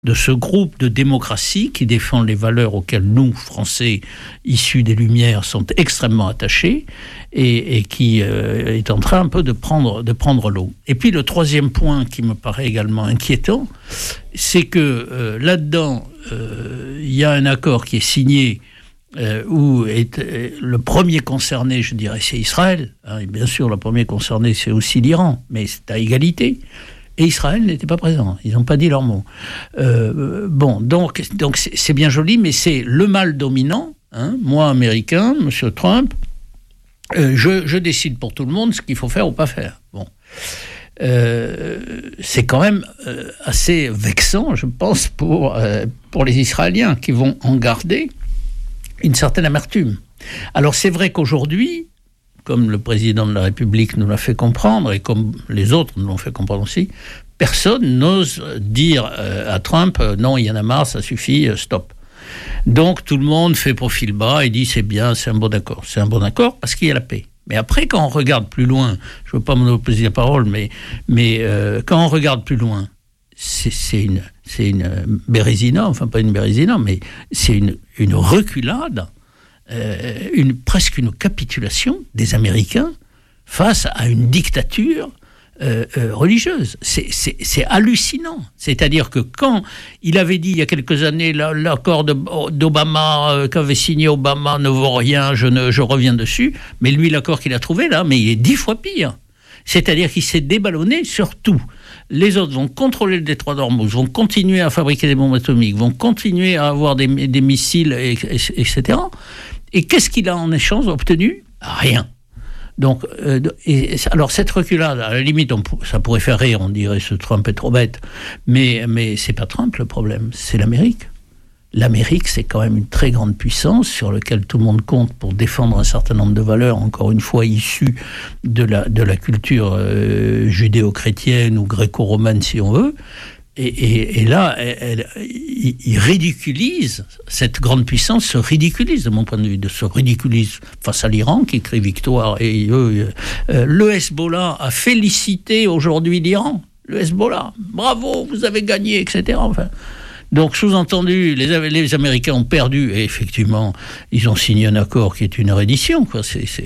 de ce groupe de démocratie qui défend les valeurs auxquelles nous, Français, issus des Lumières, sont extrêmement attachés et qui est en train un peu de prendre l'eau. Et puis le troisième point qui me paraît également inquiétant, c'est que là-dedans, il y a un accord qui est signé où le premier concerné, je dirais, c'est Israël. Et bien sûr, le premier concerné, c'est aussi l'Iran, mais c'est à égalité. Et Israël n'était pas présent. Ils n'ont pas dit leur mot. Donc c'est bien joli, mais c'est le mal dominant. Moi, Américain, M. Trump, je décide pour tout le monde ce qu'il faut faire ou pas faire. Bon. C'est quand même assez vexant, je pense, pour les Israéliens qui vont en garder une certaine amertume. Alors c'est vrai qu'aujourd'hui, comme le président de la République nous l'a fait comprendre, et comme les autres nous l'ont fait comprendre aussi, personne n'ose dire à Trump « Non, il y en a marre, ça suffit, stop ». Donc tout le monde fait profil bas et dit « C'est bien, c'est un bon accord ». C'est un bon accord parce qu'il y a la paix. Mais après, quand on regarde plus loin, je ne veux pas monopoliser la parole, mais quand on regarde plus loin, c'est une bérésina, enfin pas une bérésina, mais c'est une reculade, presque une capitulation des Américains face à une dictature religieuse. C'est hallucinant. C'est-à-dire que quand il avait dit il y a quelques années l'accord d'Obama qu'avait signé Obama ne vaut rien, je reviens dessus, mais lui l'accord qu'il a trouvé là, mais il est 10 fois pire. C'est-à-dire qu'il s'est déballonné sur tout. Les autres vont contrôler le détroit d'Ormuz, vont continuer à fabriquer des bombes atomiques, vont continuer à avoir des missiles, etc. Et qu'est-ce qu'il a en échange obtenu ? Rien. Donc, alors cette reculade, à la limite, ça pourrait faire rire, on dirait ce Trump est trop bête, mais c'est pas Trump le problème, c'est l'Amérique. L'Amérique, c'est quand même une très grande puissance sur laquelle tout le monde compte pour défendre un certain nombre de valeurs, encore une fois issues de la culture judéo-chrétienne ou gréco-romaine, si on veut. Et là, il ridiculise, cette grande puissance se ridiculise, de mon point de vue, se ridiculise face à l'Iran, qui crie victoire. Et le Hezbollah a félicité aujourd'hui l'Iran. Le Hezbollah, bravo, vous avez gagné, etc. Enfin, donc, sous-entendu, les Américains ont perdu, et effectivement, ils ont signé un accord qui est une reddition, quoi.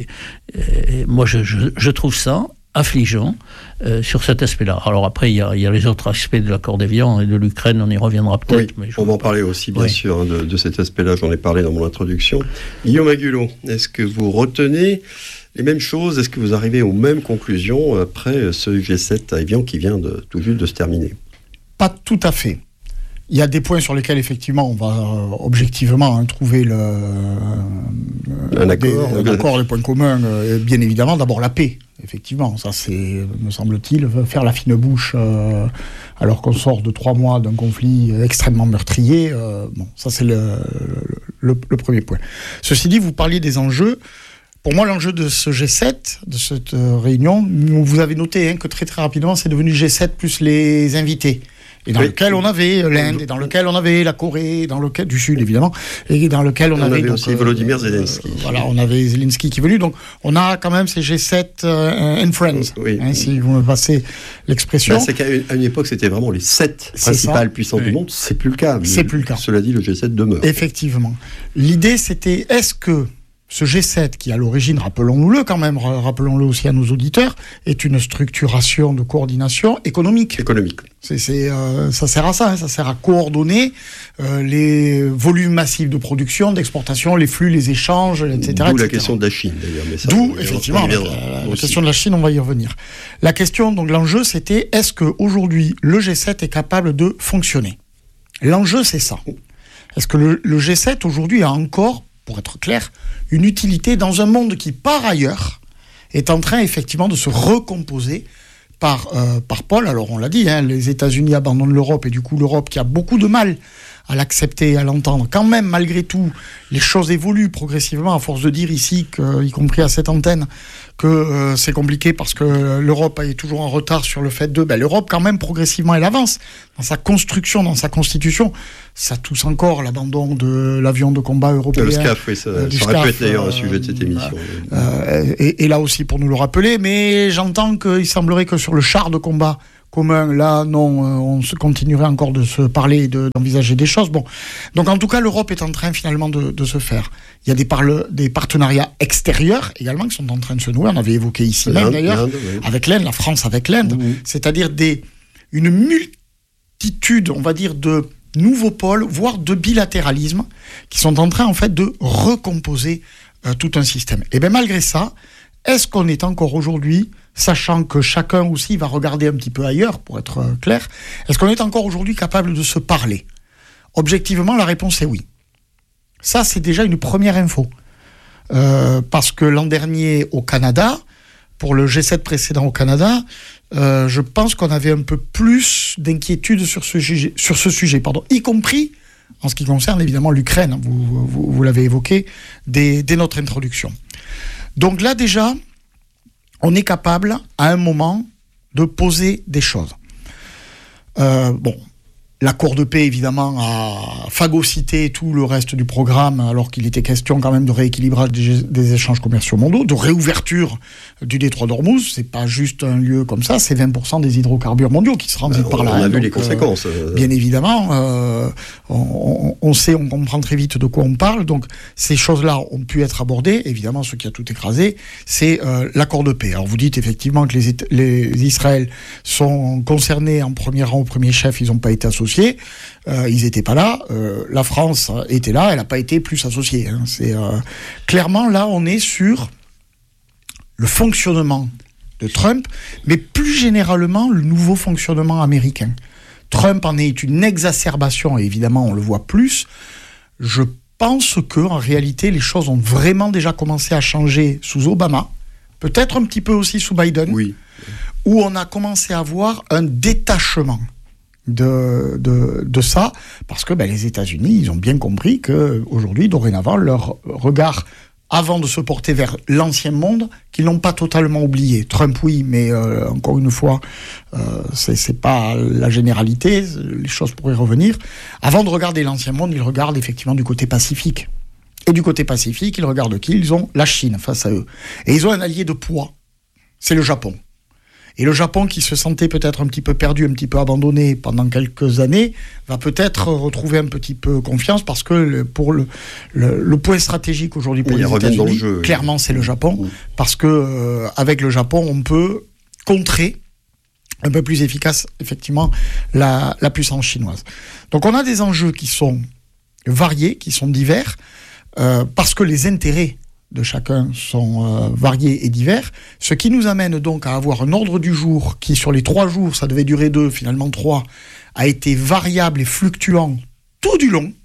Moi, je trouve ça affligeant sur cet aspect-là. Alors après, il y a les autres aspects de l'accord d'Évian et de l'Ukraine, on y reviendra peut-être. Oui, mais on va en parler aussi, bien sûr, de cet aspect-là, j'en ai parlé dans mon introduction. Guillaume Agulot, est-ce que vous retenez les mêmes choses ? Est-ce que vous arrivez aux mêmes conclusions après ce G7 à Évian qui vient tout juste de se terminer ? Pas tout à fait. Il y a des points sur lesquels, effectivement, on va objectivement trouver un accord, les points communs, bien évidemment. D'abord, la paix, effectivement. Ça, c'est, me semble-t-il, faire la fine bouche alors qu'on sort de 3 mois d'un conflit extrêmement meurtrier. Ça, c'est le premier point. Ceci dit, vous parliez des enjeux. Pour moi, l'enjeu de ce G7, de cette réunion, vous avez noté que très très rapidement, c'est devenu G7 plus les invités. Et dans lequel on avait l'Inde, et dans lequel on avait la Corée, dans lequel du Sud évidemment, et dans lequel on avait aussi Volodymyr Zelensky. Voilà, on avait Zelensky qui est venu, donc on a quand même ces G7 and friends, si vous me passez l'expression. C'est qu'à une époque, c'était vraiment les 7 principales puissances du monde, c'est plus le cas. C'est plus le cas. Cela dit, le G7 demeure. Effectivement. L'idée, c'était, est-ce que ce G7, qui à l'origine, rappelons-le quand même, rappelons-le aussi à nos auditeurs, est une structuration de coordination économique. Ça sert à ça, ça sert à coordonner les volumes massifs de production, d'exportation, les flux, les échanges, etc. D'où la question de la Chine, d'ailleurs. Mais ça, d'où, effectivement, la question de la Chine, on va y revenir. La question, donc l'enjeu, c'était, est-ce qu'aujourd'hui, le G7 est capable de fonctionner ? L'enjeu, c'est ça. Est-ce que le G7, aujourd'hui, a encore, pour être clair, une utilité dans un monde qui, par ailleurs, est en train effectivement de se recomposer par Paul. Alors on l'a dit, les États-Unis abandonnent l'Europe et du coup l'Europe qui a beaucoup de mal à l'accepter, à l'entendre. Quand même, malgré tout, les choses évoluent progressivement, à force de dire ici, y compris à cette antenne, que c'est compliqué parce que l'Europe est toujours en retard sur le fait de... l'Europe, quand même, progressivement, elle avance. Dans sa construction, dans sa constitution, ça touche encore l'abandon de l'avion de combat européen. Le SCAF, oui, ça aurait pu être d'ailleurs un sujet de cette émission. Et là aussi, pour nous le rappeler, mais j'entends qu'il semblerait que sur le char de combat commun, là, non, on se continuerait encore de se parler, d'envisager des choses. Bon. Donc, en tout cas, l'Europe est en train, finalement, de se faire. Il y a des partenariats extérieurs, également, qui sont en train de se nouer. On avait évoqué ici même, d'ailleurs, avec l'Inde, la France avec l'Inde. C'est-à-dire une multitude, on va dire, de nouveaux pôles, voire de bilatéralisme, qui sont en train, en fait, de recomposer tout un système. Et bien, malgré ça, est-ce qu'on est encore aujourd'hui, sachant que chacun aussi va regarder un petit peu ailleurs, pour être clair, est-ce qu'on est encore aujourd'hui capable de se parler ? Objectivement, la réponse est oui. Ça, c'est déjà une première info. Parce que l'an dernier, au Canada, pour le G7 précédent au Canada, je pense qu'on avait un peu plus d'inquiétude sur ce sujet, y compris en ce qui concerne évidemment l'Ukraine, vous l'avez évoqué dès notre introduction. Donc là déjà, on est capable à un moment de poser des choses. L'accord de paix, évidemment, a phagocyté tout le reste du programme, alors qu'il était question quand même de rééquilibrage des échanges commerciaux mondiaux, de réouverture du détroit d'Ormuz. C'est pas juste un lieu comme ça, c'est 20% des hydrocarbures mondiaux qui se transitent par là. On a vu les conséquences. Bien évidemment, on sait, on comprend très vite de quoi on parle. Donc, ces choses-là ont pu être abordées. Évidemment, ce qui a tout écrasé, c'est l'accord de paix. Alors, vous dites effectivement que les Israël sont concernés en premier rang, au premier chef, ils n'ont pas été associés. Ils n'étaient pas là. La France était là, elle n'a pas été plus associée. Clairement, là, on est sur le fonctionnement de Trump, mais plus généralement, le nouveau fonctionnement américain. Trump en est une exacerbation, et évidemment, on le voit plus. Je pense qu'en réalité, les choses ont vraiment déjà commencé à changer sous Obama, peut-être un petit peu aussi sous Biden, où on a commencé à voir un détachement de ça, parce que les États-Unis, ils ont bien compris qu'aujourd'hui, dorénavant, leur regard, avant de se porter vers l'ancien monde, qu'ils n'ont pas totalement oublié. Trump, oui, mais encore une fois, c'est pas la généralité, les choses pourraient revenir. Avant de regarder l'ancien monde, ils regardent effectivement du côté pacifique. Et du côté pacifique, ils regardent qui ? Ils ont la Chine face à eux. Et ils ont un allié de poids, c'est le Japon. Et le Japon, qui se sentait peut-être un petit peu perdu, un petit peu abandonné pendant quelques années, va peut-être retrouver un petit peu confiance, parce que pour le point stratégique aujourd'hui pour les États-Unis, clairement, c'est le Japon, parce que avec le Japon, on peut contrer un peu plus efficace, effectivement, la puissance chinoise. Donc on a des enjeux qui sont variés, qui sont divers, parce que les intérêts de chacun sont variés et divers, ce qui nous amène donc à avoir un ordre du jour qui, sur les 3 jours, ça devait durer 2, finalement 3, a été variable et fluctuant tout du long.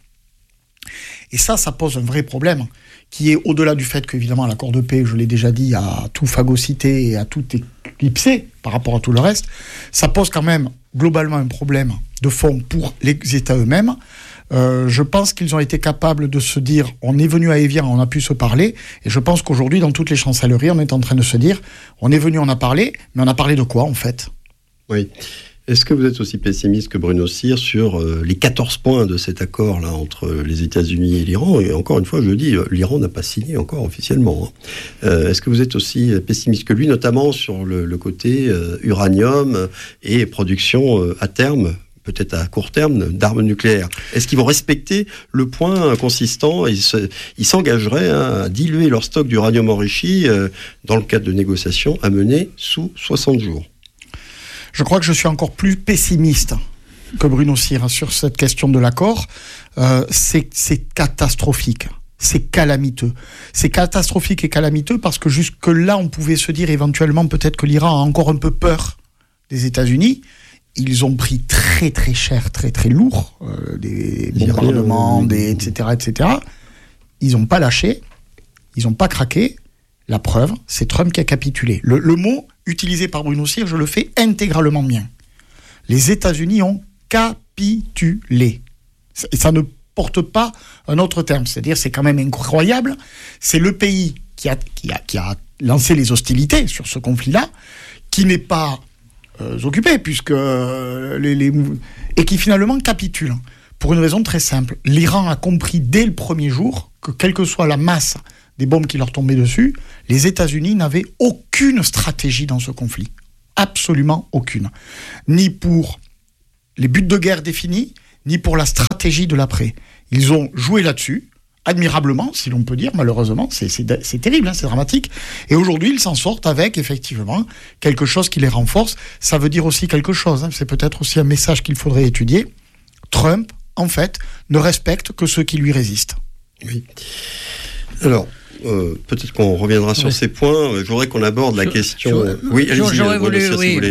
Et ça pose un vrai problème, qui est au-delà du fait qu'évidemment l'accord de paix, je l'ai déjà dit, a tout phagocyté et a tout éclipsé par rapport à tout le reste. Ça pose quand même globalement un problème de fond pour les États eux-mêmes. Je pense qu'ils ont été capables de se dire, on est venu à Évian, on a pu se parler, et je pense qu'aujourd'hui, dans toutes les chancelleries, on est en train de se dire, on est venu, on a parlé, mais on a parlé de quoi, en fait ? Oui. Est-ce que vous êtes aussi pessimiste que Bruno Cyr sur les 14 points de cet accord-là entre les États-Unis et l'Iran ? Et encore une fois, je dis, l'Iran n'a pas signé encore officiellement. Est-ce que vous êtes aussi pessimiste que lui, notamment sur le côté uranium et production à terme, peut-être à court terme, d'armes nucléaires? Est-ce qu'ils vont respecter le point consistant, ils s'engageraient à diluer leur stock d'uranium enrichi dans le cadre de négociations à mener sous 60 jours? Je crois que je suis encore plus pessimiste que Bruno Cyr sur cette question de l'accord. C'est catastrophique. C'est calamiteux. C'est catastrophique et calamiteux parce que jusque-là, on pouvait se dire éventuellement peut-être que l'Iran a encore un peu peur des États-Unis. Ils ont pris très très cher, très très lourd, des bombardements, etc., etc. Ils n'ont pas lâché, ils n'ont pas craqué. La preuve, c'est Trump qui a capitulé. Le mot utilisé par Bruno Cyr, je le fais intégralement mien. Les États-Unis ont capitulé. Et ça ne porte pas un autre terme. C'est-à-dire, c'est quand même incroyable. C'est le pays qui a lancé les hostilités sur ce conflit-là, qui n'est pas occupé, puisque et qui finalement capitule. Pour une raison très simple. L'Iran a compris dès le premier jour que, quelle que soit la masse des bombes qui leur tombaient dessus, les États-Unis n'avaient aucune stratégie dans ce conflit. absolument aucune. Ni pour les buts de guerre définis, ni pour la stratégie de l'après. Ils ont joué là-dessus, admirablement, si l'on peut dire, malheureusement, c'est terrible, hein, c'est dramatique. Et aujourd'hui, ils s'en sortent avec, effectivement, quelque chose qui les renforce. Ça veut dire aussi quelque chose, hein, c'est peut-être aussi un message qu'il faudrait étudier. Trump, en fait, ne respecte que ceux qui lui résistent. Oui. Alors, peut-être qu'on reviendra sur ces points. Je voudrais qu'on aborde la question... Oui, allez-y, j'aurais voulu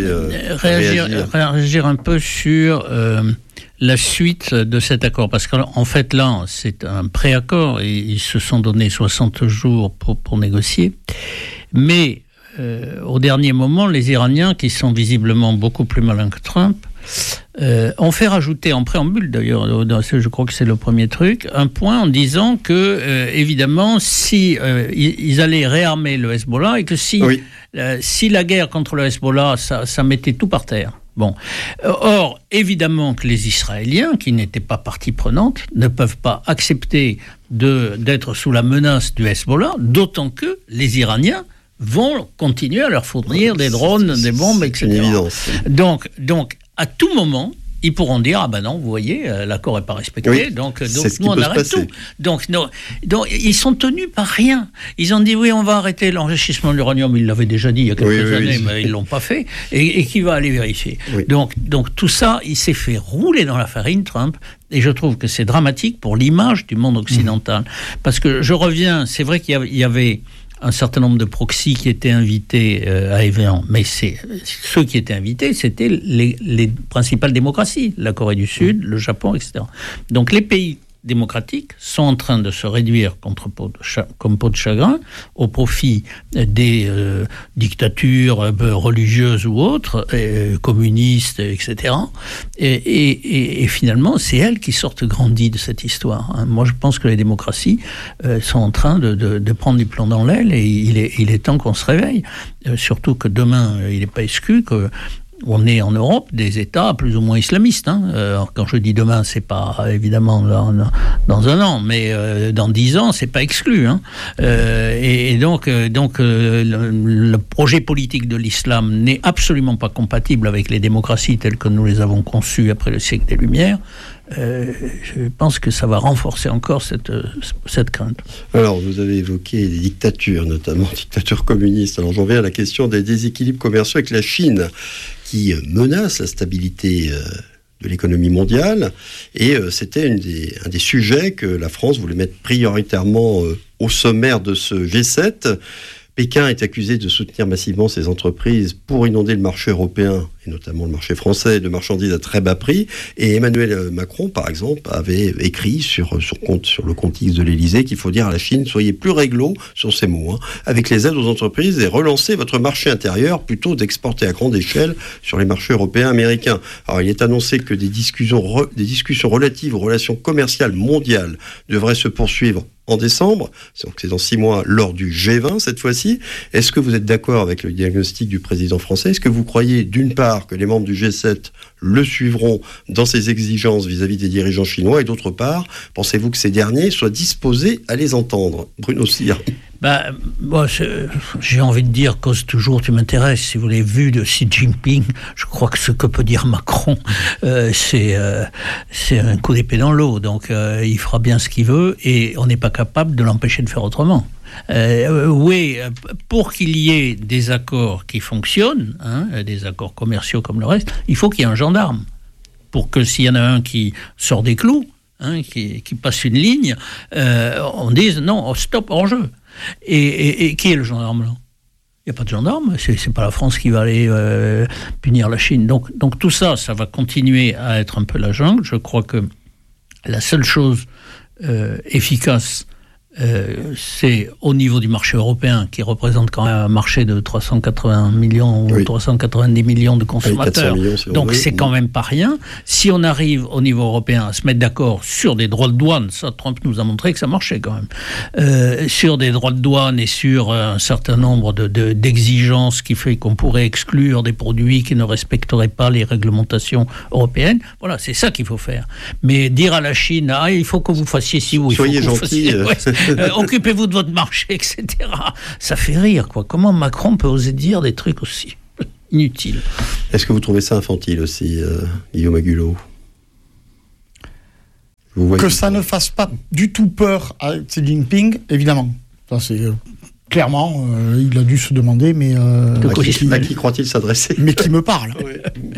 réagir un peu sur la suite de cet accord. Parce qu'en fait, là, c'est un pré-accord. Et ils se sont donné 60 jours pour négocier. Mais au dernier moment, les Iraniens, qui sont visiblement beaucoup plus malins que Trump, ont fait rajouter en préambule, d'ailleurs, je crois que c'est le premier truc, un point en disant que, évidemment, si ils allaient réarmer le Hezbollah et que si la guerre contre le Hezbollah, ça mettait tout par terre. Bon. Or, évidemment que les Israéliens, qui n'étaient pas partie prenante, ne peuvent pas accepter d'être sous la menace du Hezbollah, d'autant que les Iraniens vont continuer à leur fournir des drones, des bombes, etc. C'est une évidence. Donc, à tout moment, ils pourront dire, ah ben non, vous voyez, l'accord n'est pas respecté, oui, donc nous on arrête tout. Donc, ils sont tenus par rien. Ils ont dit, oui, on va arrêter l'enrichissement de l'uranium, ils l'avaient déjà dit il y a quelques années, mais ils ne l'ont pas fait, et qui va aller vérifier. Oui. Donc tout ça, il s'est fait rouler dans la farine, Trump, et je trouve que c'est dramatique pour l'image du monde occidental. Parce que je reviens, c'est vrai qu'il y avait un certain nombre de proxys qui étaient invités à Évian, mais ceux qui étaient invités, c'était les principales démocraties, la Corée du Sud, le Japon, etc. Donc les pays démocratiques sont en train de se réduire comme peau de chagrin au profit des dictatures religieuses ou autres, communistes, etc. Et finalement, c'est elles qui sortent grandies de cette histoire. Hein. Moi, je pense que les démocraties sont en train de prendre du plomb dans l'aile et il est temps qu'on se réveille. Surtout que demain, il n'est pas exclu que on est en Europe des États plus ou moins islamistes. Hein. Alors, quand je dis demain, c'est pas évidemment dans un an, mais dans 10 ans, c'est pas exclu. Hein. Et donc le projet politique de l'islam n'est absolument pas compatible avec les démocraties telles que nous les avons conçues après le siècle des Lumières. Je pense que ça va renforcer encore cette crainte. Alors, vous avez évoqué les dictatures, notamment dictatures communistes. Alors, j'en viens à la question des déséquilibres commerciaux avec la Chine, qui menace la stabilité de l'économie mondiale. Et c'était un des sujets que la France voulait mettre prioritairement au sommaire de ce G7. Pékin est accusé de soutenir massivement ces entreprises pour inonder le marché européen, et notamment le marché français, de marchandises à très bas prix. Et Emmanuel Macron, par exemple, avait écrit sur le compte X de l'Élysée qu'il faut dire à la Chine, soyez plus réglo sur ces mots, hein, avec les aides aux entreprises et relancez votre marché intérieur plutôt d'exporter à grande échelle sur les marchés européens, américains. Alors, il est annoncé que des discussions relatives aux relations commerciales mondiales devraient se poursuivre en décembre, donc c'est dans 6 mois, lors du G20 cette fois-ci. Est-ce que vous êtes d'accord avec le diagnostic du président français ? Est-ce que vous croyez, d'une part, que les membres du G7 le suivront dans ses exigences vis-à-vis des dirigeants chinois, et d'autre part, pensez-vous que ces derniers soient disposés à les entendre ? Bruno Cyr. Moi, j'ai envie de dire, cause toujours, tu m'intéresses. Si vous l'avez vu de Xi Jinping, je crois que ce que peut dire Macron, c'est un coup d'épée dans l'eau. Donc, il fera bien ce qu'il veut et on n'est pas capable de l'empêcher de faire autrement. Oui, pour qu'il y ait des accords qui fonctionnent, hein, des accords commerciaux comme le reste, il faut qu'il y ait un gendarme. Pour que s'il y en a un qui sort des clous, hein, qui passe une ligne, on dise non, stop, hors jeu. Et qui est le gendarme là ? Il n'y a pas de gendarme, c'est pas la France qui va aller punir la Chine. Donc tout ça va continuer à être un peu la jungle. Je crois que la seule chose efficace, c'est au niveau du marché européen, qui représente quand même un marché de 380 millions ou 390 millions de consommateurs. Millions, donc c'est quand même pas rien. Si on arrive au niveau européen à se mettre d'accord sur des droits de douane, ça Trump nous a montré que ça marchait quand même, sur des droits de douane et sur un certain nombre d'exigences qui fait qu'on pourrait exclure des produits qui ne respecteraient pas les réglementations européennes, voilà, c'est ça qu'il faut faire. Mais dire à la Chine, il faut que vous fassiez ci ou il faut que vous fassiez... occupez-vous de votre marché, etc. Ça fait rire, quoi. Comment Macron peut oser dire des trucs aussi ? inutile. Est-ce que vous trouvez ça infantile aussi, Guillaume Agulot ? Que ça ne fasse pas du tout peur à Xi Jinping, évidemment. Ça, c'est clairement, il a dû se demander, mais à qui croit-il s'adresser ? Mais qui me parle. Oui.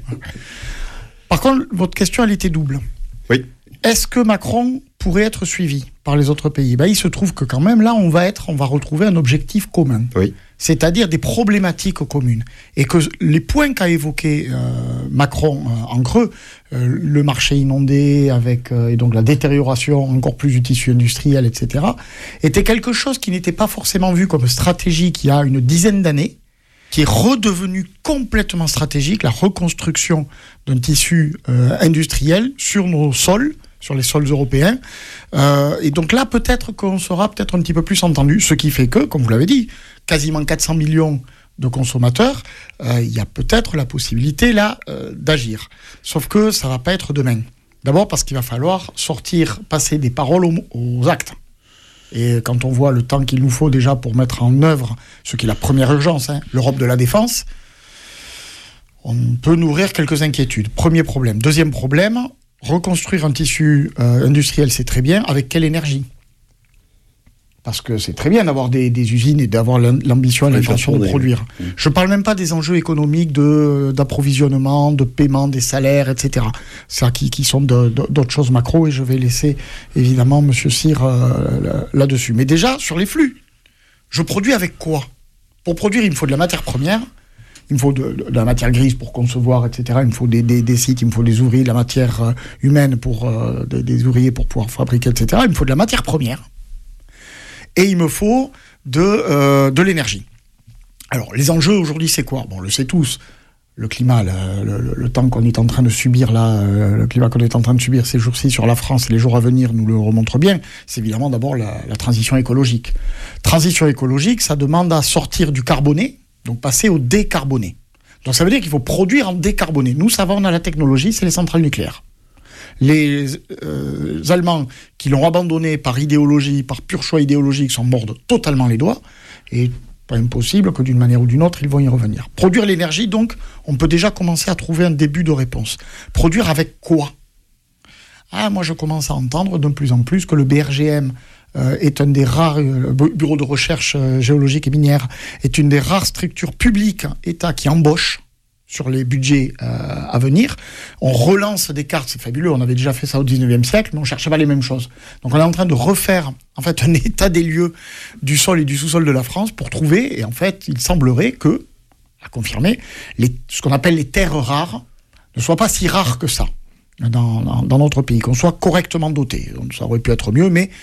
Par contre, votre question, elle était double. Oui. Est-ce que Macron pourrait être suivi par les autres pays ? Il se trouve que quand même, là, on va retrouver un objectif commun. Oui. C'est-à-dire des problématiques communes. Et que les points qu'a évoqués Macron en creux, le marché inondé, et donc la détérioration encore plus du tissu industriel, etc., était quelque chose qui n'était pas forcément vu comme stratégique il y a une dizaine d'années, qui est redevenu complètement stratégique, la reconstruction d'un tissu industriel sur nos sols, sur les sols européens. Et donc là, peut-être qu'on sera peut-être un petit peu plus entendu, ce qui fait que, comme vous l'avez dit, quasiment 400 millions de consommateurs, il y a peut-être la possibilité là d'agir. Sauf que ça ne va pas être demain. D'abord parce qu'il va falloir passer des paroles aux actes. Et quand on voit le temps qu'il nous faut déjà pour mettre en œuvre ce qui est la première urgence, l'Europe de la défense, on peut nourrir quelques inquiétudes. Premier problème. Deuxième problème, reconstruire un tissu industriel, c'est très bien. Avec quelle énergie ? Parce que c'est très bien d'avoir des usines et d'avoir l'ambition et l'intention de produire. Je ne parle même pas des enjeux économiques d'approvisionnement, de paiement des salaires, etc. Ça qui sont d'autres choses macro, et je vais laisser évidemment M. Cyr là-dessus. Mais déjà, sur les flux, je produis avec quoi ? Pour produire, il me faut de la matière première, il me faut de la matière grise pour concevoir, etc. Il me faut des sites, il me faut des ouvriers, de la matière humaine pour des ouvriers pour pouvoir fabriquer, etc. Il me faut de la matière première. Et il me faut de l'énergie. Alors, les enjeux aujourd'hui, c'est quoi ? Bon, on le sait tous. Le climat, le temps qu'on est en train de subir là, le climat qu'on est en train de subir ces jours-ci sur la France et les jours à venir nous le remontrent bien. C'est évidemment d'abord la transition écologique. Transition écologique, ça demande à sortir du carboné, donc passer au décarboné. Donc ça veut dire qu'il faut produire en décarboné. Nous, ça va, on a la technologie, c'est les centrales nucléaires. Les Allemands qui l'ont abandonné par idéologie, par pur choix idéologique, s'en mordent totalement les doigts. Et pas impossible que d'une manière ou d'une autre, ils vont y revenir. Produire l'énergie, donc, on peut déjà commencer à trouver un début de réponse. Produire avec quoi ? Moi, je commence à entendre de plus en plus que le BRGM est un des rares, Bureau de recherche géologique et minière, est une des rares structures publiques, État, qui embauche sur les budgets à venir. On relance des cartes, c'est fabuleux, on avait déjà fait ça au 19e siècle, mais on ne cherchait pas les mêmes choses. Donc on est en train de refaire en fait un état des lieux du sol et du sous-sol de la France pour trouver, et en fait il semblerait que, à confirmer, ce qu'on appelle les terres rares ne soient pas si rares que ça dans notre pays, qu'on soit correctement doté. Donc, ça aurait pu être mieux, mais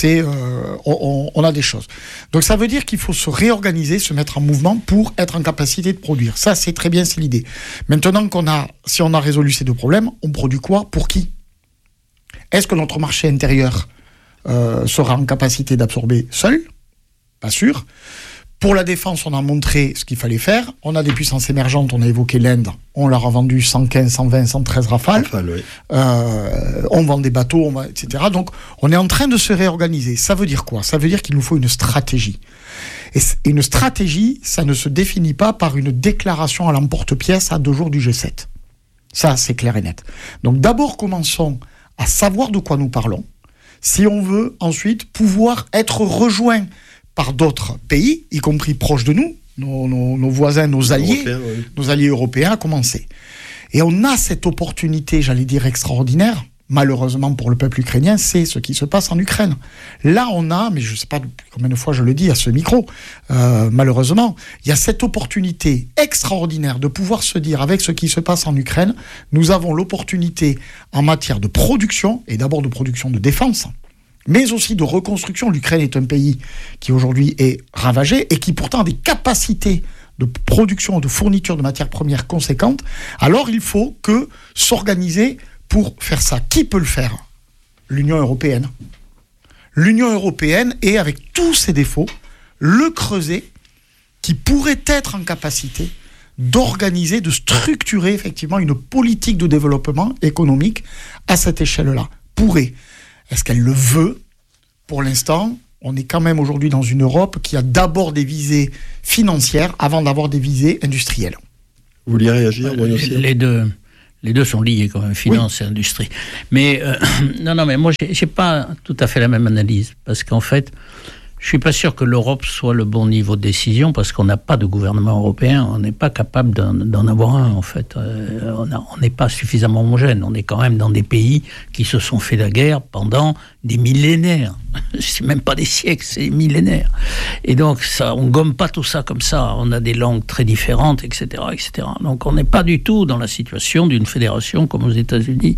on a des choses. Donc ça veut dire qu'il faut se réorganiser, se mettre en mouvement pour être en capacité de produire. Ça, c'est très bien, c'est l'idée. Maintenant si on a résolu ces deux problèmes, on produit quoi ? Pour qui ? Est-ce que notre marché intérieur sera en capacité d'absorber seul ? Pas sûr. Pour la défense, on a montré ce qu'il fallait faire. On a des puissances émergentes, on a évoqué l'Inde. On leur a vendu 115, 120, 113 Rafales. Oui. On vend des bateaux, etc. Donc, on est en train de se réorganiser. Ça veut dire quoi ? Ça veut dire qu'il nous faut une stratégie. Et une stratégie, ça ne se définit pas par une déclaration à l'emporte-pièce à 2 jours du G7. Ça, c'est clair et net. Donc, d'abord, commençons à savoir de quoi nous parlons. Si on veut ensuite pouvoir être rejoints par d'autres pays, y compris proches de nous, nos voisins, nos alliés européens à commencer. Et on a cette opportunité, j'allais dire extraordinaire, malheureusement pour le peuple ukrainien, c'est ce qui se passe en Ukraine. Là, on a, mais je ne sais pas combien de fois je le dis à ce micro, malheureusement, il y a cette opportunité extraordinaire de pouvoir se dire, avec ce qui se passe en Ukraine, nous avons l'opportunité en matière de production, et d'abord de production de défense, mais aussi de reconstruction. L'Ukraine est un pays qui aujourd'hui est ravagé et qui pourtant a des capacités de production, de fourniture de matières premières conséquentes. Alors il faut s'organiser pour faire ça. Qui peut le faire ? L'Union européenne. L'Union européenne est, avec tous ses défauts, le creuset qui pourrait être en capacité d'organiser, de structurer effectivement une politique de développement économique à cette échelle-là. Pourrait. Est-ce qu'elle le veut ? Pour l'instant, on est quand même aujourd'hui dans une Europe qui a d'abord des visées financières avant d'avoir des visées industrielles. Vous vouliez réagir, Bruno Cyr ? Les deux sont liés quand même, finance et industrie. Mais non, mais moi, j'ai pas tout à fait la même analyse. Parce qu'en fait, je suis pas sûr que l'Europe soit le bon niveau de décision, parce qu'on n'a pas de gouvernement européen. On n'est pas capable d'en avoir un, en fait. On n'est pas suffisamment homogène. On est quand même dans des pays qui se sont fait la guerre pendant des millénaires. C'est même pas des siècles, c'est des millénaires. Et donc, ça, on gomme pas tout ça comme ça. On a des langues très différentes, etc., etc. Donc, on n'est pas du tout dans la situation d'une fédération comme aux États-Unis.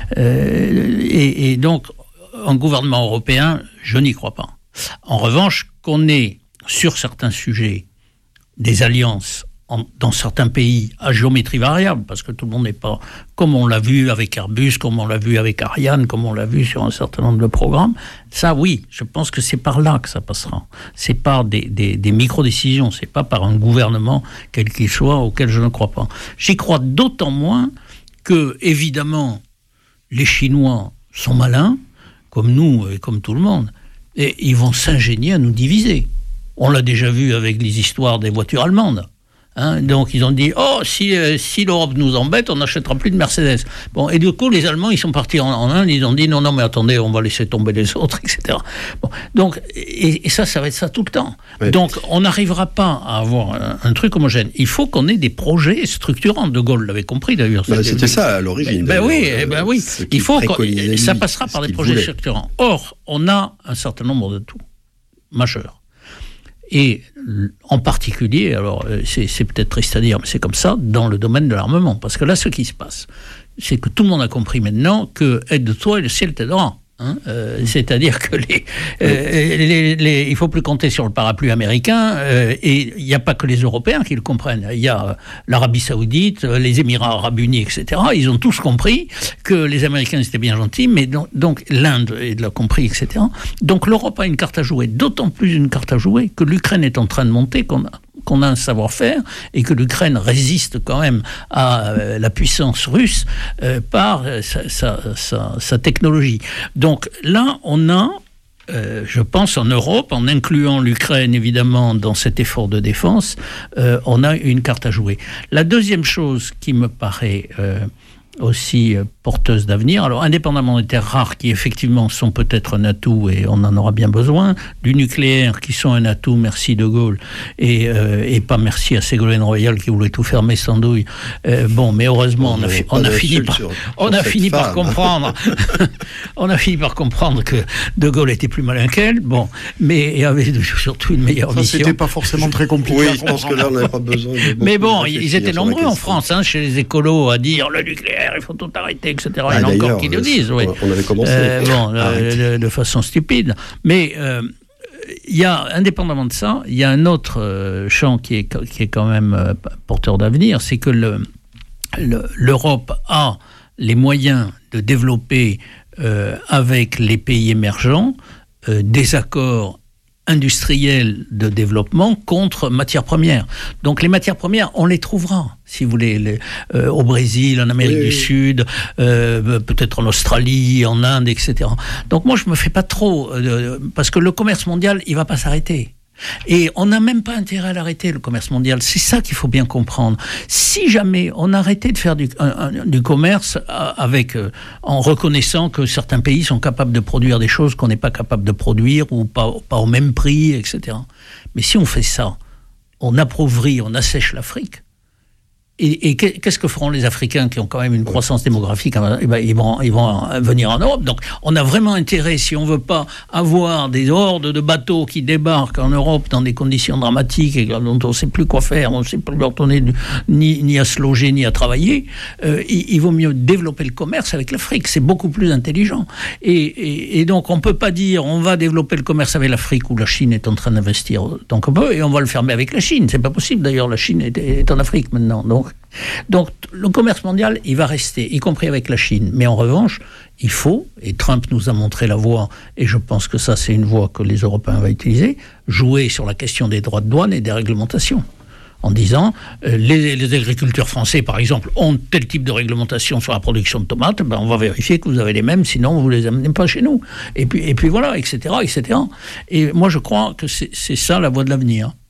Et donc, un gouvernement européen, je n'y crois pas. En revanche, qu'on ait sur certains sujets des alliances dans certains pays à géométrie variable, parce que tout le monde n'est pas, comme on l'a vu avec Airbus, comme on l'a vu avec Ariane, comme on l'a vu sur un certain nombre de programmes, ça oui, je pense que c'est par là que ça passera. C'est par des micro-décisions, c'est pas par un gouvernement quel qu'il soit auquel je ne crois pas. J'y crois d'autant moins que, évidemment, les Chinois sont malins, comme nous et comme tout le monde, et ils vont s'ingénier à nous diviser. On l'a déjà vu avec les histoires des voitures allemandes. Donc ils ont dit si l'Europe nous embête, on n'achètera plus de Mercedes. Bon, et du coup les Allemands ils sont partis en Inde, ils ont dit non mais attendez, on va laisser tomber les autres, etc. Bon, donc et ça va être ça tout le temps. Oui. Donc on n'arrivera pas à avoir un truc homogène. Il faut qu'on ait des projets structurants. De Gaulle l'avait compris d'ailleurs. C'était ça à l'origine. Oui. Il faut ça passera par des projets structurants. Or on a un certain nombre de tout majeurs. Et en particulier, alors c'est peut-être triste à dire, mais c'est comme ça, dans le domaine de l'armement. Parce que là, ce qui se passe, c'est que tout le monde a compris maintenant que aide-toi et le ciel t'aidera. C'est-à-dire que il ne faut plus compter sur le parapluie américain, et il n'y a pas que les Européens qui le comprennent. Il y a l'Arabie Saoudite, les Émirats Arabes Unis, etc. Ils ont tous compris que les Américains étaient bien gentils, mais donc l'Inde l'a compris, etc. Donc l'Europe a une carte à jouer, d'autant plus une carte à jouer que l'Ukraine est en train de monter, qu'on a un savoir-faire et que l'Ukraine résiste quand même à la puissance russe par sa technologie. Donc là, on a, je pense en Europe, en incluant l'Ukraine évidemment dans cet effort de défense, on a une carte à jouer. La deuxième chose qui me paraît aussi porteuse d'avenir, alors indépendamment des terres rares qui effectivement sont peut-être un atout et on en aura bien besoin, du nucléaire qui sont un atout, merci De Gaulle, et pas merci à Ségolène Royal qui voulait tout fermer sans douille. Mais heureusement on a fini par comprendre on a fini par comprendre que De Gaulle était plus malin qu'elle, mais avait surtout une meilleure vision. C'était pas forcément très compliqué. Oui, je pense que là on n'avait pas besoin de mais ils étaient nombreux en France, chez les écolos, à dire le nucléaire, il faut tout arrêter, etc. Il y en a encore qui le disent, oui. On avait commencé. De façon stupide. Mais il y a, indépendamment de ça, il y a un autre champ qui est quand même porteur d'avenir, c'est que l'Europe a les moyens de développer avec les pays émergents des accords industriels de développement contre matières premières. Donc les matières premières, on les trouvera, si vous voulez, au Brésil, en Amérique du Sud, peut-être en Australie, en Inde, etc. Donc moi, je me fais pas trop, parce que le commerce mondial, il va pas s'arrêter. Et on n'a même pas intérêt à l'arrêter, le commerce mondial. C'est ça qu'il faut bien comprendre. Si jamais on arrêtait de faire du commerce en reconnaissant que certains pays sont capables de produire des choses qu'on n'est pas capable de produire ou pas au même prix, etc. Mais si on fait ça, on appauvrit, on assèche l'Afrique. Et qu'est-ce que feront les Africains qui ont quand même une croissance démographique ? Ils vont venir en Europe. Donc, on a vraiment intérêt, si on ne veut pas avoir des hordes de bateaux qui débarquent en Europe dans des conditions dramatiques et dont on ne sait plus quoi faire, on ne sait plus leur donner ni à se loger, ni à travailler, il vaut mieux développer le commerce avec l'Afrique. C'est beaucoup plus intelligent. Et donc, on ne peut pas dire on va développer le commerce avec l'Afrique où la Chine est en train d'investir tant qu'on peut et on va le fermer avec la Chine. C'est pas possible, d'ailleurs. La Chine est en Afrique maintenant. Donc, le commerce mondial, il va rester, y compris avec la Chine. Mais en revanche, il faut, et Trump nous a montré la voie, et je pense que ça, c'est une voie que les Européens vont utiliser, jouer sur la question des droits de douane et des réglementations. En disant, les agriculteurs français, par exemple, ont tel type de réglementation sur la production de tomates, on va vérifier que vous avez les mêmes, sinon vous ne les amenez pas chez nous. Et puis voilà, etc., etc. Et moi, je crois que c'est ça la voie de l'avenir.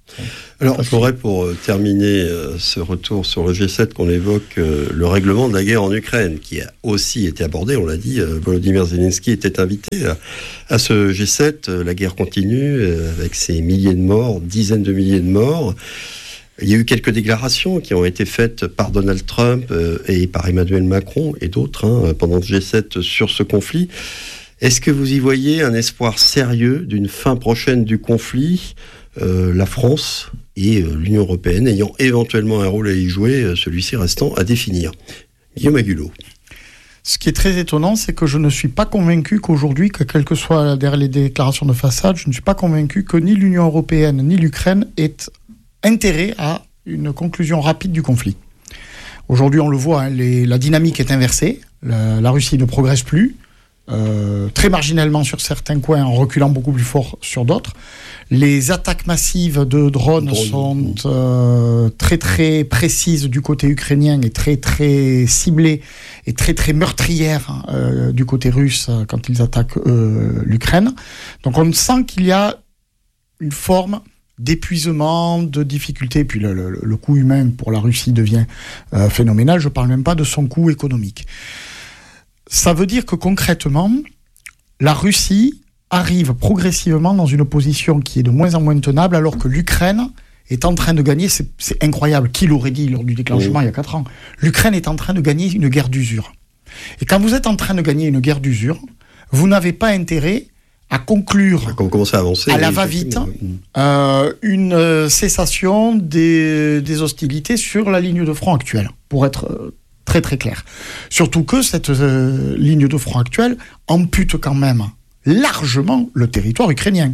Alors, je voudrais, pour terminer ce retour sur le G7, qu'on évoque le règlement de la guerre en Ukraine, qui a aussi été abordé, on l'a dit. Volodymyr Zelensky était invité à ce G7. La guerre continue avec ses milliers de morts, dizaines de milliers de morts. Il y a eu quelques déclarations qui ont été faites par Donald Trump et par Emmanuel Macron et d'autres pendant le G7 sur ce conflit. Est-ce que vous y voyez un espoir sérieux d'une fin prochaine du conflit, la France et l'Union européenne ayant éventuellement un rôle à y jouer, celui-ci restant à définir? Guillaume Agulot. Ce qui est très étonnant, c'est que je ne suis pas convaincu qu'aujourd'hui, que quelles que soient derrière les déclarations de façade, je ne suis pas convaincu que ni l'Union européenne ni l'Ukraine aient intérêt à une conclusion rapide du conflit. Aujourd'hui, on le voit, la dynamique est inversée. La Russie ne progresse plus, très marginalement sur certains coins, en reculant beaucoup plus fort sur d'autres. Les attaques massives de drones sont très très précises du côté ukrainien et très très ciblées et très très meurtrières du côté russe quand ils attaquent l'Ukraine. Donc on sent qu'il y a une forme d'épuisement, de difficulté, et puis le coût humain pour la Russie devient phénoménal. Je ne parle même pas de son coût économique. Ça veut dire que concrètement, la Russie arrive progressivement dans une position qui est de moins en moins tenable, alors que l'Ukraine est en train de gagner, c'est incroyable, qui l'aurait dit lors du déclenchement il y a 4 ans, l'Ukraine est en train de gagner une guerre d'usure. Et quand vous êtes en train de gagner une guerre d'usure, vous n'avez pas intérêt à conclure à avancer, à la va-vite une cessation des hostilités sur la ligne de front actuelle, pour être très très clair. Surtout que cette ligne de front actuelle ampute quand même largement le territoire ukrainien.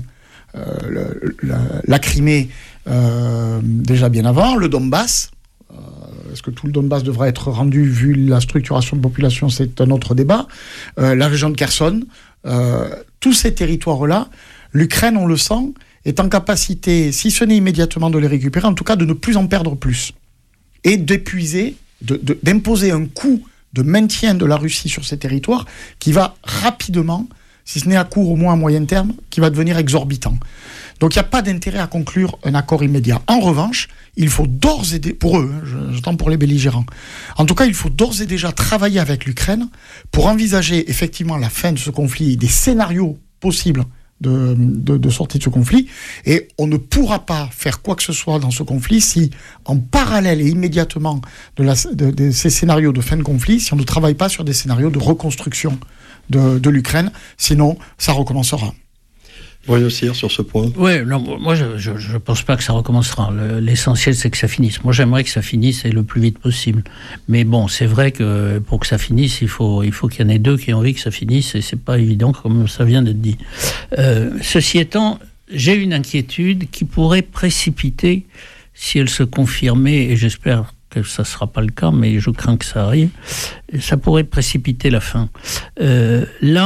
La Crimée, déjà bien avant, le Donbass. Est-ce que tout le Donbass devra être rendu vu la structuration de population? C'est un autre débat. La région de Kherson. Tous ces territoires-là, l'Ukraine, on le sent, est en capacité, si ce n'est immédiatement de les récupérer, en tout cas de ne plus en perdre plus. Et d'épuiser, d'imposer un coût de maintien de la Russie sur ces territoires qui va rapidement, si ce n'est à court, au moins à moyen terme, qui va devenir exorbitant. Donc il n'y a pas d'intérêt à conclure un accord immédiat. En revanche, il faut d'ores et déjà, pour eux, j'entends pour les belligérants, en tout cas il faut d'ores et déjà travailler avec l'Ukraine pour envisager effectivement la fin de ce conflit, des scénarios possibles de sortie de ce conflit, et on ne pourra pas faire quoi que ce soit dans ce conflit si, en parallèle et immédiatement de ces scénarios de fin de conflit, si on ne travaille pas sur des scénarios de reconstruction de l'Ukraine, sinon ça recommencera. Bruno Cyr, sur ce point. Oui, moi je ne pense pas que ça recommencera. L'essentiel, c'est que ça finisse. Moi, j'aimerais que ça finisse et le plus vite possible. Mais bon, c'est vrai que pour que ça finisse, il faut qu'il y en ait deux qui ont envie que ça finisse, et c'est pas évident comme ça vient d'être dit. Ceci étant, j'ai une inquiétude qui pourrait précipiter, si elle se confirmait, et j'espère que ça ne sera pas le cas, mais je crains que ça arrive, ça pourrait précipiter la fin. 2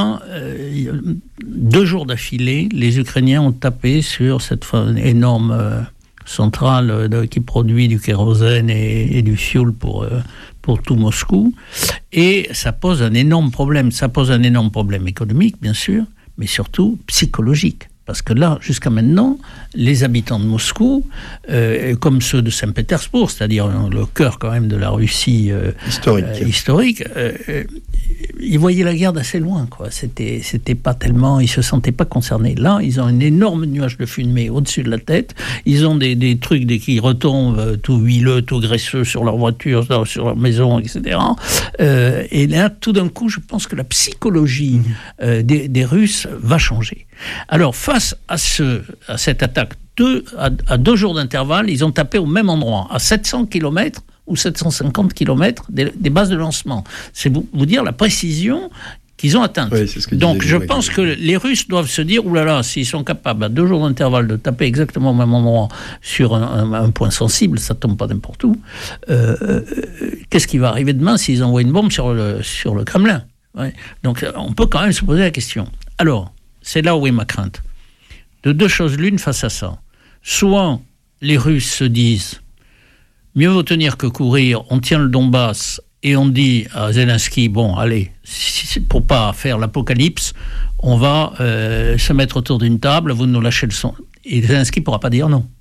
jours d'affilée, les Ukrainiens ont tapé sur cette énorme centrale qui produit du kérosène et du fioul pour tout Moscou, et ça pose un énorme problème. Ça pose un énorme problème économique, bien sûr, mais surtout psychologique. Parce que là, jusqu'à maintenant, les habitants de Moscou, comme ceux de Saint-Pétersbourg, c'est-à-dire le cœur quand même de la Russie historique, ils voyaient la guerre d'assez loin, quoi. C'était pas tellement, ils se sentaient pas concernés. Là, ils ont un énorme nuage de fumée au-dessus de la tête. Ils ont des trucs qui retombent tout huileux, tout graisseux sur leur voiture, sur leur maison, etc. Et là, tout d'un coup, je pense que la psychologie des Russes va changer. Alors, face à cette attaque, à 2 jours d'intervalle, ils ont tapé au même endroit, à 700 km ou 750 km des bases de lancement. C'est vous dire la précision qu'ils ont atteinte. Oui, c'est ce que donc je pense que les Russes doivent se dire, oulala, s'ils sont capables à 2 jours d'intervalle de taper exactement au même endroit sur un point sensible, ça tombe pas n'importe où, qu'est-ce qui va arriver demain s'ils envoient une bombe sur le Kremlin? Ouais. Donc on peut quand même se poser la question. Alors, c'est là où est ma crainte. De 2 choses l'une face à ça. Soit les Russes se disent mieux vaut tenir que courir, on tient le Donbass et on dit à Zelensky, bon, allez, pour pas faire l'apocalypse, on va se mettre autour d'une table, vous nous lâchez le son. Et Zelensky ne pourra pas dire non.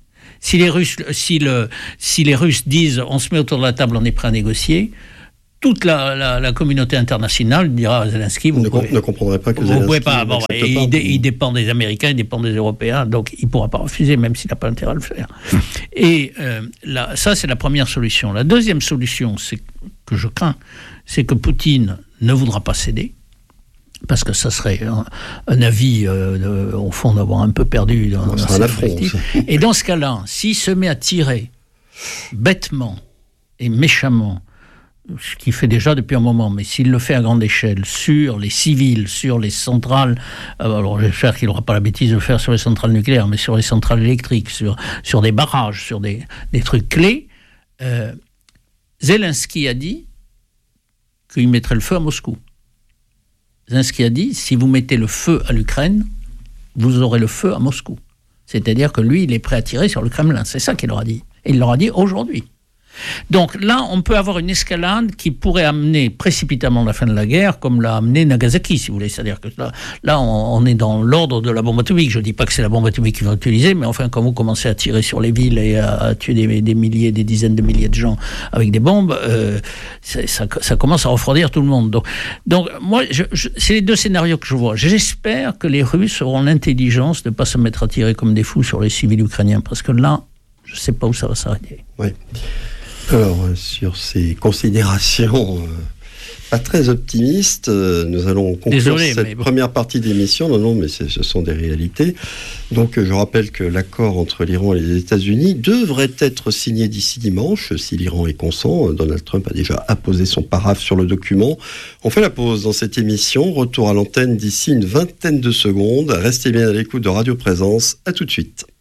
Si les Russes disent on se met autour de la table, on est prêt à négocier, toute la communauté internationale dira à Zelensky ne comprendrait pas que Zelensky vous pouvez pas. Bon, il dépend des Américains, il dépend des Européens, donc il ne pourra pas refuser, même s'il n'a pas intérêt à le faire. Et ça, c'est la première solution. La deuxième solution, que je crains, c'est que Poutine ne voudra pas céder, parce que ça serait un avis, au fond, d'avoir un peu perdu dans cette perspective. Et dans ce cas-là, s'il se met à tirer bêtement et méchamment, ce qu'il fait déjà depuis un moment, mais s'il le fait à grande échelle, sur les civils, sur les centrales, alors j'espère qu'il n'aura pas la bêtise de le faire sur les centrales nucléaires, mais sur les centrales électriques, sur des barrages, sur des trucs clés, Zelensky a dit qu'il mettrait le feu à Moscou. Zelensky a dit, si vous mettez le feu à l'Ukraine, vous aurez le feu à Moscou. C'est-à-dire que lui, il est prêt à tirer sur le Kremlin. C'est ça qu'il leur a dit. Et il leur a dit aujourd'hui. Donc là, on peut avoir une escalade qui pourrait amener précipitamment la fin de la guerre, comme l'a amené Nagasaki, si vous voulez. C'est-à-dire que là on est dans l'ordre de la bombe atomique. Je ne dis pas que c'est la bombe atomique qu'ils vont utiliser, mais enfin, quand vous commencez à tirer sur les villes et à tuer des milliers, des dizaines de milliers de gens avec des bombes, ça commence à refroidir tout le monde. Donc moi, c'est les deux scénarios que je vois. J'espère que les Russes auront l'intelligence de ne pas se mettre à tirer comme des fous sur les civils ukrainiens, parce que là, je ne sais pas où ça va s'arrêter. Oui. Alors, sur ces considérations pas très optimistes, nous allons conclure cette première partie de l'émission. Non, mais ce sont des réalités. Donc, je rappelle que l'accord entre l'Iran et les États-Unis devrait être signé d'ici dimanche, si l'Iran est consent. Donald Trump a déjà apposé son paraphe sur le document. On fait la pause dans cette émission. Retour à l'antenne d'ici une vingtaine de secondes. Restez bien à l'écoute de Radio Présence. À tout de suite.